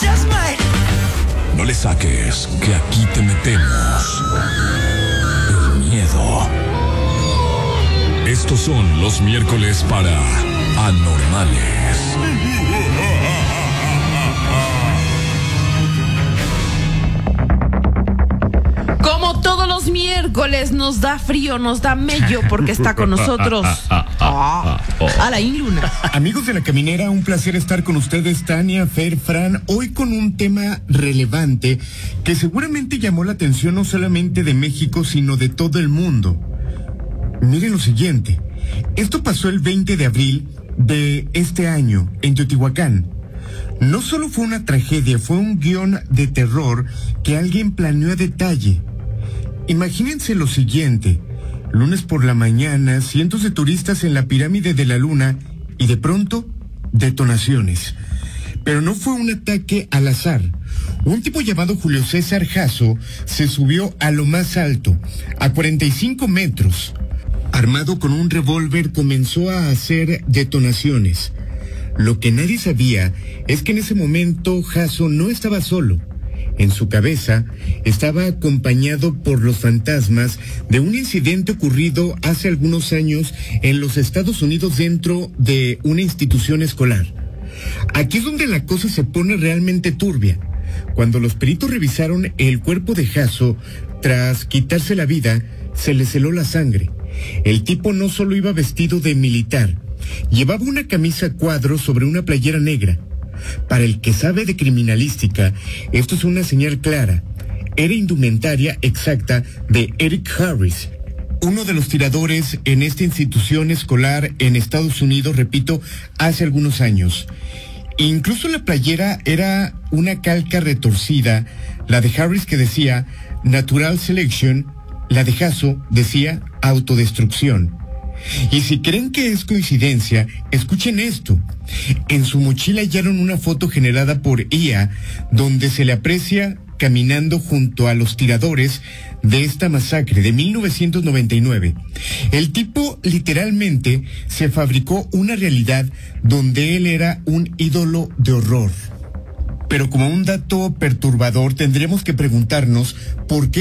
No le saques, que aquí te metemos el miedo. Estos son los miércoles para Anormales. Como todos los miércoles nos da frío, nos da mello porque está con nosotros Alain Luna. Amigos de La Caminera, un placer estar con ustedes, Tania, Fer, Fran, hoy con un tema relevante que seguramente llamó la atención no solamente de México, sino de todo el mundo. Miren lo siguiente, esto pasó el 20 de abril de este año en Teotihuacán. No solo fue una tragedia, fue un guión de terror que alguien planeó a detalle. Imagínense lo siguiente, lunes por la mañana, cientos de turistas en la pirámide de la Luna y de pronto, detonaciones. Pero no fue un ataque al azar. Un tipo llamado Julio César Jasso se subió a lo más alto, a 45 metros. Armado con un revólver, comenzó a hacer detonaciones. Lo que nadie sabía es que en ese momento Jasso no estaba solo. En su cabeza estaba acompañado por los fantasmas de un incidente ocurrido hace algunos años en los Estados Unidos dentro de una institución escolar. Aquí es donde la cosa se pone realmente turbia. Cuando los peritos revisaron el cuerpo de Jasso, tras quitarse la vida, se le heló la sangre. El tipo no solo iba vestido de militar, llevaba una camisa a cuadros sobre una playera negra. Para el que sabe de criminalística, esto es una señal clara. Era indumentaria exacta de Eric Harris, uno de los tiradores en esta institución escolar en Estados Unidos, repito, hace algunos años. Incluso la playera era una calca retorcida, la de Harris que decía Natural Selection, la de Jasso decía autodestrucción. Y si creen que es coincidencia, escuchen esto. En su mochila hallaron una foto generada por IA, donde se le aprecia caminando junto a los tiradores de esta masacre de 1999. El tipo literalmente se fabricó una realidad donde él era un ídolo de horror. Pero como un dato perturbador, tendremos que preguntarnos por qué